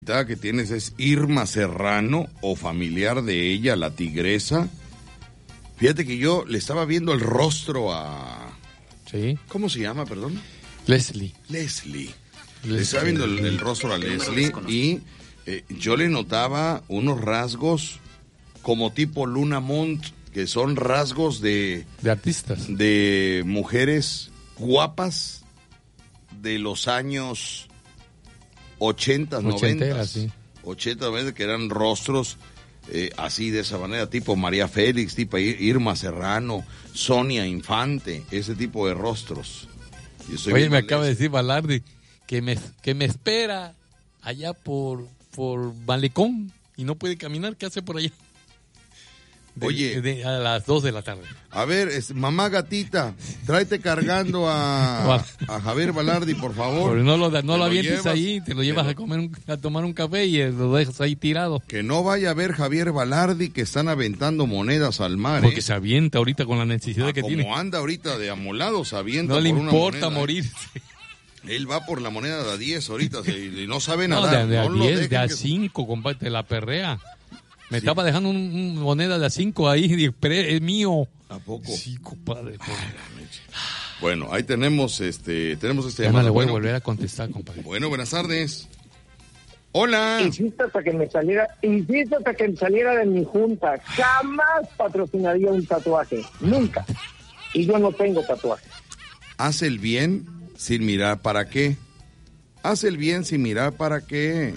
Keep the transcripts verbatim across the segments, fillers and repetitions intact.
invitada que tienes es Irma Serrano, o familiar de ella, la tigresa. Fíjate que yo le estaba viendo el rostro a... Sí. ¿Cómo se llama, perdón? Leslie. Leslie. Leslie. Le estaba viendo el, el rostro a Leslie y eh, yo le notaba unos rasgos como tipo Luna Mont, que son rasgos de... De artistas. De mujeres guapas de los años ochenta, noventa. Sí. ochenta, noventa, que eran rostros eh, así de esa manera, tipo María Félix, tipo Irma Serrano, Sonia Infante, ese tipo de rostros. Oye, me acaba de decir Balardi que me, que me espera allá por, por Malecón y no puede caminar. ¿Qué hace por allá? De, Oye, de, a las dos de la tarde. A ver, es, mamá gatita, tráete cargando a, a Javier Balardi, por favor. Pero no lo, no lo lo avientes llevas, ahí, te lo llevas lo, a comer un, a tomar un café y lo dejas ahí tirado. Que no vaya a ver Javier Balardi que están aventando monedas al mar. Porque ¿eh? se avienta ahorita con la necesidad ah, que como tiene. Como anda ahorita de amolado, se avienta no por le una importa moneda, morirse. ¿eh? Él va por la moneda de a diez ahorita y no sabe no, nadar. De, de no a diez, de a que... cinco, compadre, te la perrea. Me sí. estaba dejando una un moneda de a cinco ahí, y es mío. ¿A poco? Sí, compadre. Bueno, ahí tenemos este, tenemos este ya no le voy bueno, a volver a contestar, compadre. Bueno, buenas tardes. Hola. Insisto hasta que me saliera, insisto hasta que me saliera de mi junta. Jamás patrocinaría un tatuaje. Nunca. Y yo no tengo tatuaje. Haz el bien sin mirar para qué. Haz el bien sin mirar para qué.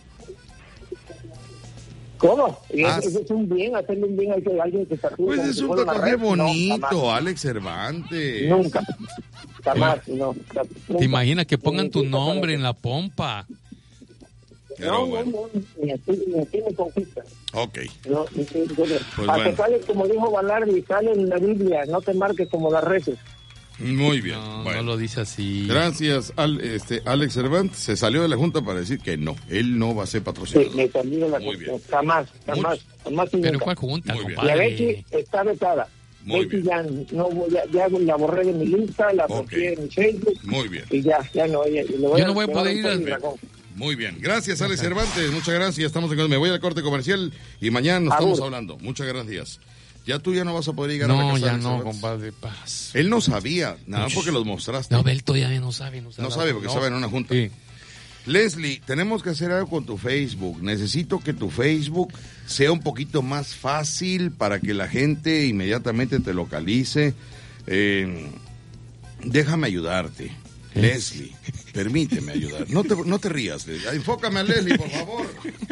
¿Cómo? Haz... Eso es un bien, hacerle un bien a alguien que tatúe. Pues es un tatuaje bonito, no, Alex Cervantes. Nunca. Jamás, no. Nunca. ¿Te imaginas que pongan tu nombre en la pompa? Pero no, bueno. no, no, ni así, ni así me conquista. Ok. No, ni así, pues hasta bueno. sale, como dijo Balardi, sale en la Biblia, no te marques como las reces. Muy bien. No, bueno. no lo dice así. Gracias, al, este, Alex Cervantes. Se salió de la Junta para decir que no, él no va a ser patrocinador. Sí, me salí de la Muy Junta. bien. Jamás, jamás, jamás. ¿Pero cuál Junta, Muy compadre? La Becky está vetada. Muy Becky bien. ya, no, ya, ya la borré de mi lista, la Okay. bloqueé de mi Facebook. Muy bien. Y ya, ya no. Ya, le voy Yo a, no voy a poder ir al... Muy bien. Gracias, Alex Cervantes. Muchas gracias. Estamos en... Me voy al corte comercial y mañana nos Abur. estamos hablando. Muchas gracias. Ya tú ya no vas a poder llegar no, a la casa. ya de no, Cervantes. compadre, paz. Él no sabía, nada porque los mostraste. No, él todavía no sabe. No sabe, no sabe porque no. estaba en una junta. Sí. Leslie, tenemos que hacer algo con tu Facebook. Necesito que tu Facebook sea un poquito más fácil para que la gente inmediatamente te localice. Eh, déjame ayudarte. ¿Eh? Leslie, permíteme ayudar. No te, no te rías, Leslie. Enfócame a Leslie, por favor.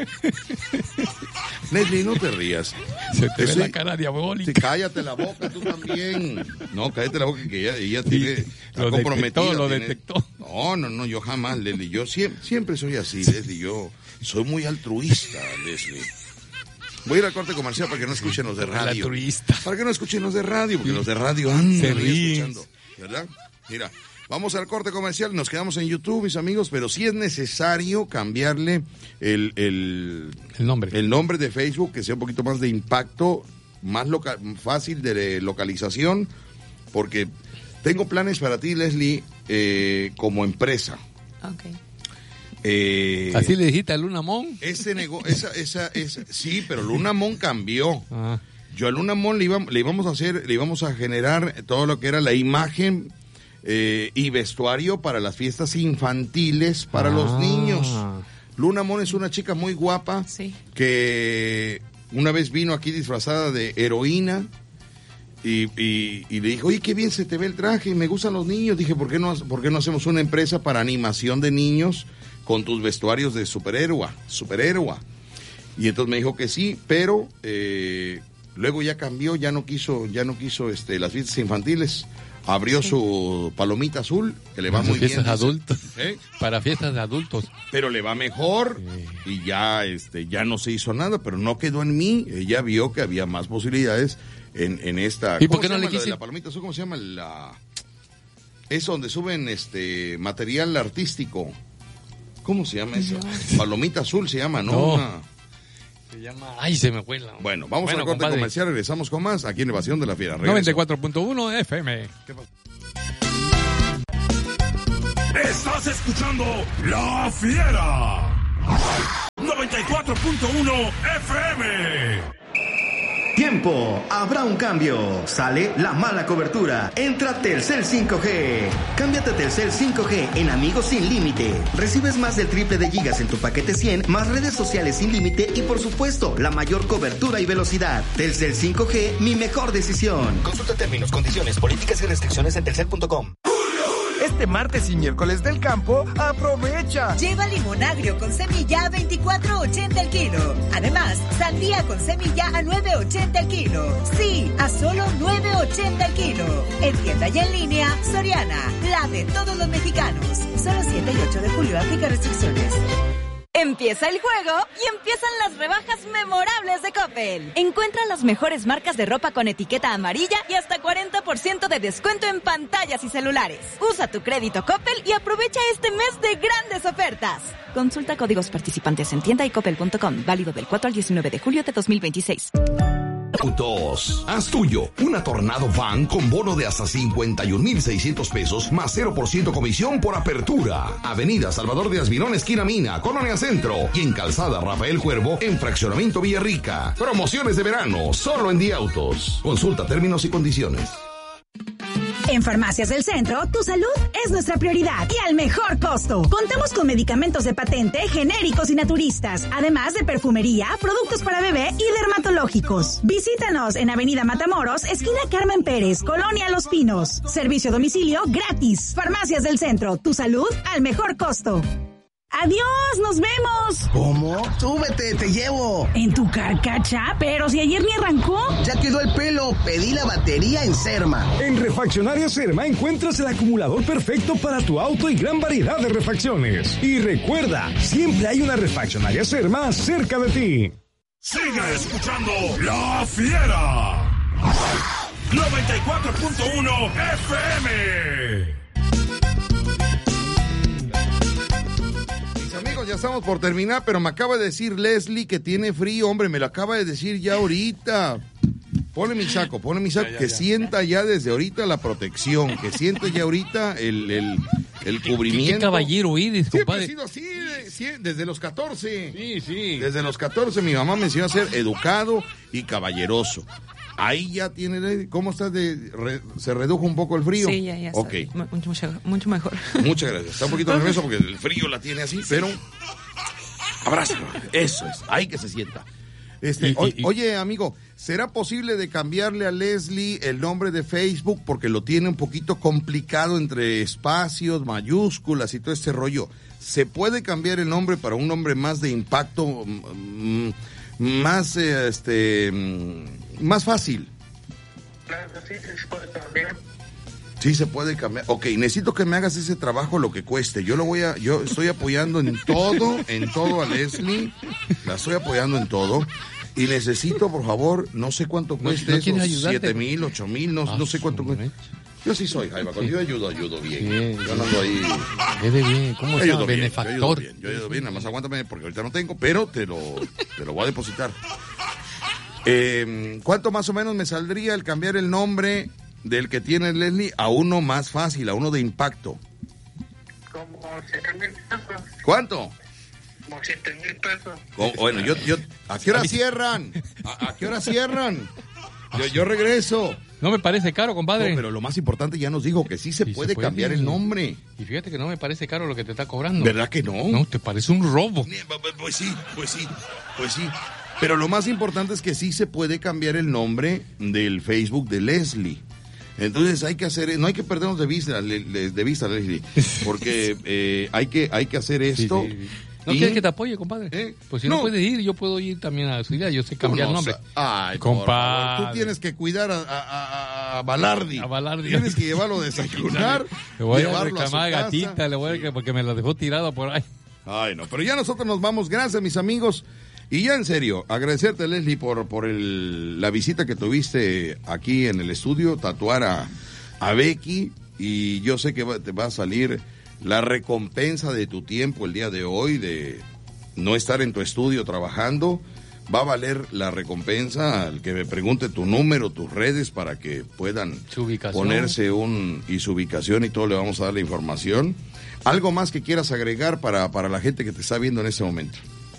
Leslie, no te rías. Se te Eso, ve la cara diabólica. Sí, cállate la boca, tú también. No, cállate la boca, que ella, ella tiene, sí, está lo comprometida. Detectó, lo tiene... detectó. No, no, no, yo jamás, Leslie. Yo siempre, siempre soy así, Leslie. Yo soy muy altruista, Leslie. Voy a ir al corte comercial para que no escuchen los de radio. Altruista. Para que no escuchen los de radio, porque los de radio andan Se ahí ríen. escuchando. ¿Verdad? Mira. Vamos al corte comercial, nos quedamos en YouTube, mis amigos, pero sí es necesario cambiarle el, el, el nombre el nombre de Facebook, que sea un poquito más de impacto, más loca, fácil de localización, porque tengo planes para ti, Leslie, eh, como empresa. Ok. Eh, ¿Así le dijiste a Luna Mon? Ese negocio, esa, esa, esa, sí, pero Luna Mon cambió. Ah. Yo a Luna Mon le, iba, le íbamos a hacer, le íbamos a generar todo lo que era la imagen Eh, y vestuario para las fiestas infantiles para ah. los niños. Luna Mon es una chica muy guapa, sí, que una vez vino aquí disfrazada de heroína y, y, y le dijo, oye, qué bien se te ve el traje, me gustan los niños. Dije, ¿por qué no, por qué no hacemos una empresa para animación de niños con tus vestuarios de superhéroe? Superhéroe. Y entonces me dijo que sí, pero eh, luego ya cambió, ya no quiso, ya no quiso este, las fiestas infantiles. Abrió sí. su palomita azul, que le va muy fiestas bien. Adultos. ¿Eh? Para fiestas de adultos. Pero le va mejor sí. y ya este ya no se hizo nada, pero no quedó en mí. Ella vio que había más posibilidades en, en esta... ¿Y por qué no le quise? La, la palomita azul, ¿cómo se llama? La... Es donde suben este material artístico. ¿Cómo se llama eso? No. Palomita azul se llama, ¿no? no. Una... Se llama... Ay, se me fue la... Bueno, vamos bueno, al corte compadre. comercial, regresamos con más aquí en Evasión de la Fiera. Regreso. noventa y cuatro punto uno F M. ¿Qué pasa? Estás escuchando La Fiera. noventa y cuatro punto uno F M. Tiempo, habrá un cambio. Sale la mala cobertura. Entra Telcel cinco G. Cámbiate a Telcel cinco G en Amigos Sin Límite. Recibes más del triple de gigas en tu paquete cien, más redes sociales sin límite y, por supuesto, la mayor cobertura y velocidad. Telcel cinco G, mi mejor decisión. Consulta términos, condiciones, políticas y restricciones en telcel punto com. Este martes y miércoles del campo, aprovecha. Lleva limón agrio con semilla a veinticuatro ochenta el kilo. Además, sandía con semilla a nueve ochenta el kilo. Sí, a solo nueve ochenta el kilo. En tienda y en línea, Soriana, la de todos los mexicanos. Solo siete y ocho de julio, aplica restricciones. Empieza el juego y empiezan las rebajas memorables de Coppel. Encuentra las mejores marcas de ropa con etiqueta amarilla y hasta cuarenta por ciento de descuento en pantallas y celulares. Usa tu crédito Coppel y aprovecha este mes de grandes ofertas. Consulta códigos participantes en tienda y coppel punto com. Válido del cuatro al diecinueve de julio de dos mil veintiséis. Autos, haz tuyo una Tornado Van con bono de hasta cincuenta y un mil seiscientos pesos más cero por ciento comisión por apertura. Avenida Salvador de Azmirón, esquina Mina, Colonia Centro, y en Calzada Rafael Cuervo, en Fraccionamiento Villarrica. Promociones de verano, solo en Día Autos. Consulta términos y condiciones. En Farmacias del Centro, tu salud es nuestra prioridad y al mejor costo. Contamos con medicamentos de patente, genéricos y naturistas, además de perfumería, productos para bebé y dermatológicos. Visítanos en Avenida Matamoros, esquina Carmen Pérez, Colonia Los Pinos. Servicio a domicilio gratis. Farmacias del Centro, tu salud al mejor costo. ¡Adiós! ¡Nos vemos! ¿Cómo? ¡Súbete, te llevo! ¿En tu carcacha? Pero si ayer ni arrancó. Ya quedó el pelo. Pedí la batería en Serma. En Refaccionaria Serma encuentras el acumulador perfecto para tu auto y gran variedad de refacciones. Y recuerda, siempre hay una Refaccionaria Serma cerca de ti. Sigue escuchando La Fiera. noventa y cuatro punto uno F M. Amigos, ya estamos por terminar, pero me acaba de decir Leslie que tiene frío, hombre, me lo acaba de decir ya ahorita. Ponle mi saco, ponle mi saco, ya, ya, que ya. Sienta ya desde ahorita la protección, que sienta ya ahorita el, el, el cubrimiento. ¿Qué caballero eres, compadre? Siempre he sido así, sí, desde los catorce. Sí, sí. Desde los catorce mi mamá me enseñó a ser educado y caballeroso. Ahí ya tiene, ¿cómo estás? De, re, ¿Se redujo un poco el frío? Sí, ya, ya. Ok. Mucho, mucho, mucho mejor. Muchas gracias. Está un poquito nervioso porque el frío la tiene así, pero abrázalo. Eso es, ahí que se sienta. Este, y, o, y, oye, amigo, ¿será posible de cambiarle a Leslie el nombre de Facebook? Porque lo tiene un poquito complicado entre espacios, mayúsculas y todo este rollo. ¿Se puede cambiar el nombre para un nombre más de impacto, mmm, más, eh, este... Mmm, más fácil? Claro, sí, sí se puede cambiar. Sí se puede cambiar. Ok, necesito que me hagas ese trabajo lo que cueste. Yo lo voy a, yo estoy apoyando en todo, en todo a Leslie. La estoy apoyando en todo. Y necesito, por favor, no sé cuánto cueste eso. Siete mil, ocho mil, no, ah, no sé cuánto cueste. Yo sí soy, Jaiba. Cuando yo ayudo, ayudo bien. bien yo no ando ahí. Quede bien. ¿Cómo se llama? Benefactor. Yo ayudo bien, yo ayudo bien. Nada más aguántame porque ahorita no tengo, pero te lo, te lo voy a depositar. Eh, ¿Cuánto más o menos me saldría el cambiar el nombre del que tiene Leslie a uno más fácil, a uno de impacto? Como siete mil pesos. ¿Cuánto? Como siete mil pesos. Oh, bueno, yo, yo, ¿a qué hora cierran? ¿A, a qué hora cierran? Yo, yo regreso. No me parece caro, compadre. No, pero lo más importante ya nos dijo que sí se, sí puede, se puede cambiar el nombre. Y fíjate que no me parece caro lo que te está cobrando. ¿Verdad que no? No, te parece un robo. Pues sí, pues sí, pues sí. Pero lo más importante es que sí se puede cambiar el nombre del Facebook de Leslie. Entonces hay que hacer, no hay que perdernos de vista, de vista Leslie, porque eh, hay que hay que hacer esto. Sí, sí, sí. ¿No y... quieres que te apoye, compadre? ¿Eh? Pues si no. no puedes ir, yo puedo ir también a su idea. Yo sé cambiar el no, nombre. Ay, compadre. Tú tienes que cuidar a, a, a Balardi. A Balardi. Tienes que llevarlo a desayunar. Le voy a reclamar a gatita, le voy a porque me la dejó tirada por ahí. Ay, no, pero ya nosotros nos vamos. Gracias, mis amigos. Y ya en serio, agradecerte, Leslie, por, por el, la visita que tuviste aquí en el estudio, tatuar a, a Becky, y yo sé que va, te va a salir la recompensa de tu tiempo el día de hoy, de no estar en tu estudio trabajando. Va a valer la recompensa al que me pregunte tu número, tus redes, para que puedan ponerse un, y su ubicación y todo, le vamos a dar la información. ¿Algo más que quieras agregar para, para la gente que te está viendo en este momento?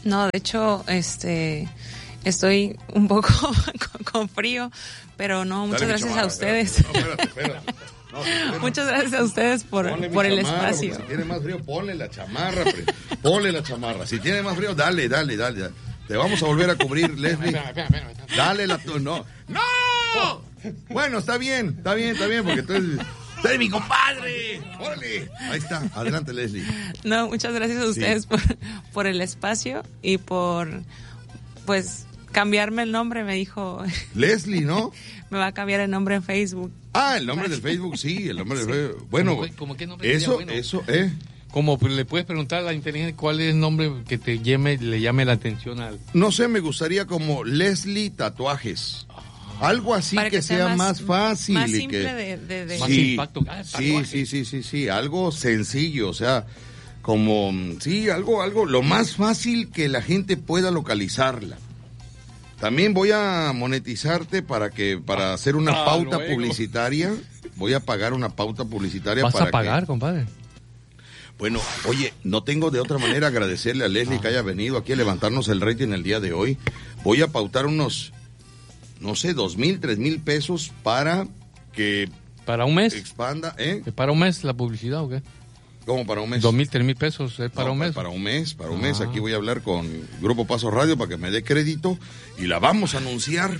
No, de hecho, este, estoy un poco con, con frío, pero no, muchas Dale, gracias chamarra, a ustedes. Espérate, no, espérate, espérate. No, espérate. Muchas gracias a ustedes por, Ponle por el chamarra, espacio. Si tiene más frío, ponle la chamarra. Ponle la chamarra. Si tiene más frío, dale, dale, dale. dale. Te vamos a volver a cubrir, Leslie. Dale la... No. ¡No! Bueno, está bien, está bien, está bien, porque tú eres... ¡Tú eres mi compadre! ¡Órale! Ahí está. Adelante, Leslie. No, muchas gracias a ustedes Sí. por, por el espacio y por, pues, cambiarme el nombre, me dijo. Leslie, ¿no? Me va a cambiar el nombre en Facebook. Ah, el nombre del Facebook, sí, el nombre del Facebook. Bueno, ¿Cómo, cómo qué nombre eso, sería bueno? eso, ¿eh? Como pues, le puedes preguntar a la inteligencia cuál es el nombre que te llame, le llame la atención al... No sé, me gustaría como Leslie Tatuajes. Algo así Para que, que sea sea más- más fácil. más y simple que... de- de- de- Más Sí, impacto. Ah, sí, tatuaje. sí, sí, sí, sí, algo sencillo, o sea, como, sí, algo, algo, lo más fácil que la gente pueda localizarla. También voy a monetizarte para que, para hacer una Ah, pauta luego. publicitaria, voy a pagar una pauta publicitaria ¿Vas para a pagar, que... compadre? Bueno, oye, no tengo de otra manera agradecerle a Leslie que haya venido aquí a levantarnos el rating el día de hoy. Voy a pautar unos, no sé, dos mil, tres mil pesos para que ¿Para un mes? expanda, ¿eh? ¿Para un mes la publicidad o qué? ¿Cómo para un mes? Dos mil, tres mil pesos es para No, un mes. Para un mes, para un Ah. mes. Aquí voy a hablar con Grupo Paso Radio para que me dé crédito y la vamos a anunciar.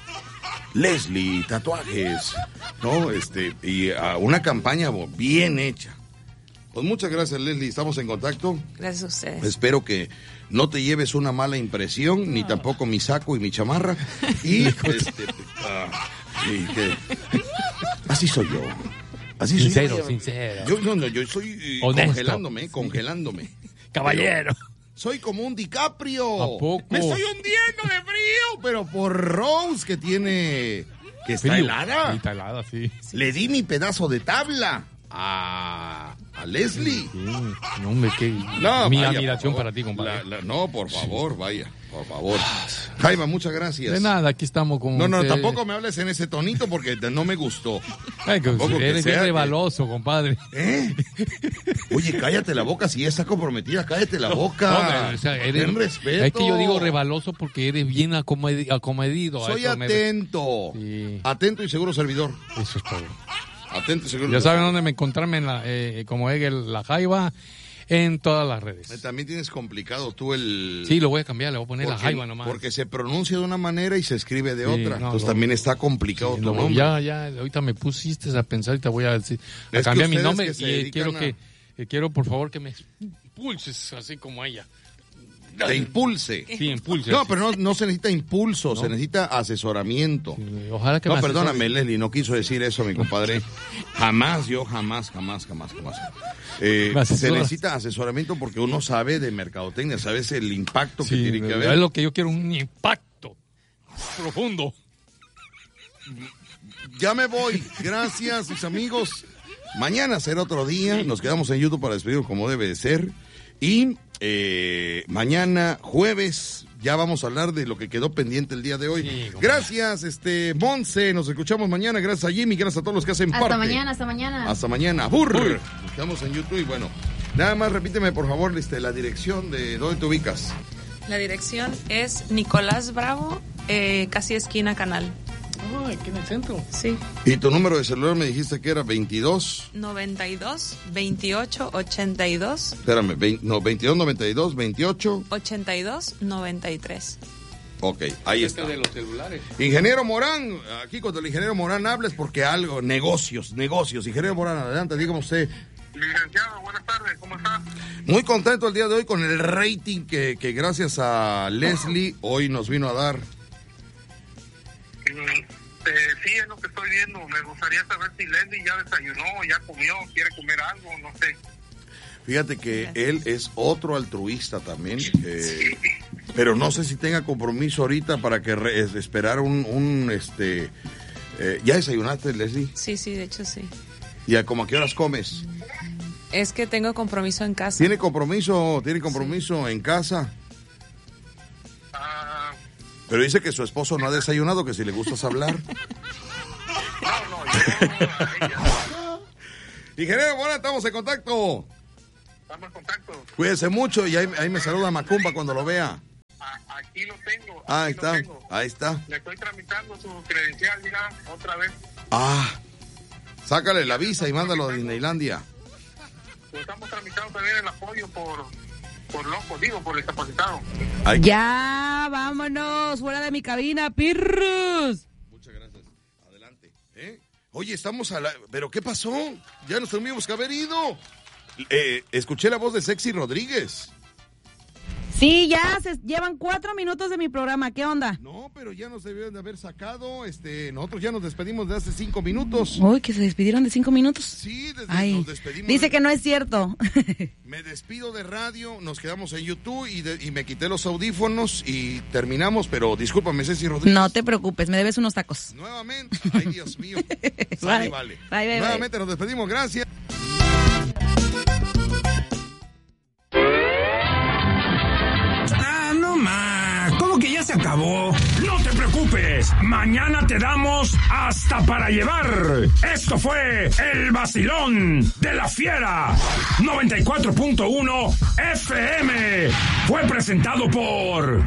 Leslie Tatuajes, ¿no? Este, y a una campaña bien hecha. Pues muchas gracias, Leslie, estamos en contacto. Gracias a ustedes. Espero que no te lleves una mala impresión, ni tampoco mi saco y mi chamarra. Y, este, ah, y que- así soy yo. Así soy Sincero, yo. sincero. Yo, no, no, yo estoy eh, Honesto. congelándome, congelándome. Caballero. Pero soy como un DiCaprio. ¿A poco? Me estoy hundiendo de frío, pero por Rose que tiene... que está Frío. helada. Sí, está helada, sí. Le di mi pedazo de tabla a, a Leslie. Sí. No, hombre, qué... No, Mi vaya, admiración por para favor. ti, compadre. La- la- no, por favor, vaya, por favor. Jaime, muchas gracias. De nada, aquí estamos con No, no, usted. tampoco me hables en ese tonito porque te- no me gustó. Ay, que Tampoco que eres bien sea que- rebaloso, compadre. ¿Eh? Oye, cállate la boca, si ya está comprometida, cállate la boca. Hombre, o sea, eres- Ten respeto. Es que yo digo rebaloso porque eres bien acomedi- acomedido. a Soy eso me- atento. Sí. Atento y seguro servidor. Eso es todo. Atento y seguro Ya servidor. saben dónde me encontrarme en la, eh, como Egel La Jaiba en todas las redes. Eh, También tienes complicado tú el... Sí, lo voy a cambiar, le voy a poner La porque, Jaiba nomás. porque se pronuncia de una manera y se escribe de Sí, otra. no, Entonces no. también está complicado Sí, tu lo voy- nombre. ya, ya, ahorita me pusiste a pensar y te voy a, decir, a Es que cambiar mi ustedes nombre que se y eh, dedican quiero a- que, eh, quiero por favor que me impulses así como ella. Te impulse. Sí, impulse. No, pero no, no se necesita impulso, se necesita asesoramiento. Sí, ojalá que No, me perdóname, asesore. Leslie, no quiso decir eso, mi compadre. Jamás, yo jamás, jamás, jamás, jamás. Eh, Me se asesoras. necesita asesoramiento porque uno sabe de mercadotecnia, sabes el impacto que Sí, tiene que es haber. lo que yo quiero, un impacto profundo. Ya me voy. Gracias, mis amigos. Mañana será otro día. Nos quedamos en YouTube para despedirnos como debe de ser. Y eh, mañana, jueves, ya vamos a hablar de lo que quedó pendiente el día de hoy. Sí, Gracias, este Monse. Nos escuchamos mañana. Gracias a Jimmy. Gracias a todos los que hacen Hasta parte. mañana, hasta mañana. Hasta mañana. Burr. Nos quedamos en YouTube. Y bueno, nada más repíteme, por favor, este, la dirección de dónde te ubicas. La dirección es Nicolás Bravo, eh, casi esquina Canal. Ay, aquí en el centro. Sí. Y tu número de celular me dijiste que era veintidós. noventa y dos, veintiocho, ochenta y dos, Espérame, veinte, no, veintidós, noventa y dos, veintiocho. ochenta y dos, noventa y tres. Ok, ahí está. de los celulares. Ingeniero Morán, aquí cuando el ingeniero Morán hables porque algo, negocios, negocios. Ingeniero Morán, adelante, dígame usted. Licenciado, buenas tardes, ¿cómo está? Muy contento el día de hoy con el rating que, que gracias a Leslie hoy nos vino a dar. Mm, eh, sí, es lo que estoy viendo. Me gustaría saber si Leslie ya desayunó, ya comió, quiere comer algo, no sé. Fíjate que él es otro altruista también, eh, pero no sé si tenga compromiso ahorita para que re- es- esperar un, un este... eh, ¿Ya desayunaste, Leslie? Sí, sí, de hecho sí. ¿Y a como a qué horas comes? Es que tengo compromiso en casa. ¿Tiene compromiso, tiene compromiso en casa? Pero dice que su esposo no ha desayunado, que si le gustas hablar. Ingeniero, bueno, estamos en contacto. Estamos en contacto. Cuídese mucho y ahí, ahí me saluda Macumba cuando lo vea. A, aquí lo tengo. Ah, ahí aquí está, lo tengo. ahí está. Le estoy tramitando su credencial ya otra vez. Ah, sácale la visa y mándalo a Disneylandia. Pues estamos tramitando también el apoyo por, por loco, digo, por discapacitado. Ay. Ya, vámonos, fuera de mi cabina, pirros. Muchas gracias. Adelante. ¿Eh? Oye, estamos a la... ¿Pero qué pasó? Ya nos tuvimos que haber ido. Eh, escuché la voz de Sexy Rodríguez. Sí, ya se llevan cuatro minutos de mi programa. ¿Qué onda? No, pero ya nos debieron de haber sacado. Este, nosotros ya nos despedimos de hace cinco minutos. Uy, que se despidieron de cinco minutos. Sí, desde Ay, nos despedimos. dice de... que no es cierto. Me despido de radio, nos quedamos en YouTube y, de, y me quité los audífonos y terminamos, pero discúlpame, Ceci Rodríguez. No te preocupes, me debes unos tacos. Nuevamente, ay Dios mío. Sale, vale. Bye, bye, Nuevamente bye. nos despedimos, gracias. Ah, no más. ¿Cómo que ya se acabó? No te preocupes. Mañana te damos hasta para llevar. Esto fue El Vacilón de la Fiera. noventa y cuatro punto uno F M. Fue presentado por...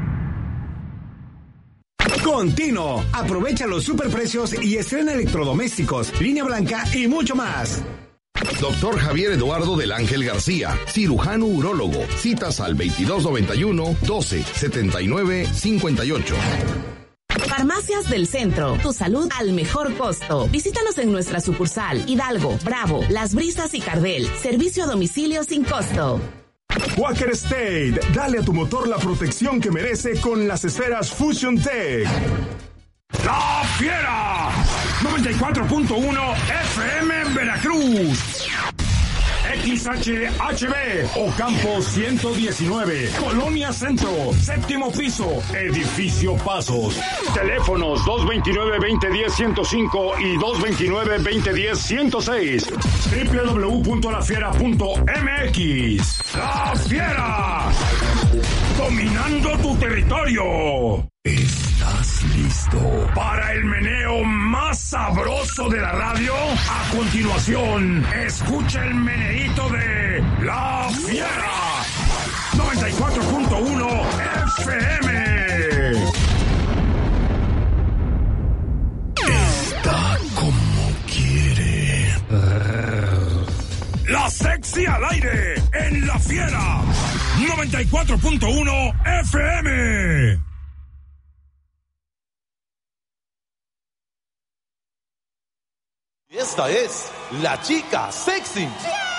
Contino. Aprovecha los superprecios y estrena electrodomésticos, línea blanca y mucho más. Doctor Javier Eduardo del Ángel García, cirujano urólogo. Citas al veintidós noventa y uno, doce, setenta y nueve, cincuenta y ocho. Farmacias del Centro, tu salud al mejor costo. Visítanos en nuestra sucursal Hidalgo, Bravo, Las Brisas y Cardel. Servicio a domicilio sin costo. Quaker State, dale a tu motor la protección que merece con las esferas Fusion Tech. La Fiera, noventa y cuatro punto uno F M en Veracruz. X H H B, Ocampo ciento diecinueve, Colonia Centro, séptimo piso, Edificio Pasos. Teléfonos dos dos nueve, veinte diez, ciento cinco y dos dos nueve, veinte diez, ciento seis. doble u doble u doble u punto la fiera punto m x. La Fiera, dominando tu territorio. ¿Estás listo para el meneo más sabroso de la radio? A continuación, escucha el meneíto de La Fiera. noventa y cuatro punto uno F M. Está como quiere. La Sexy al aire en La Fiera. noventa y cuatro punto uno F M. Esta es la chica sexy.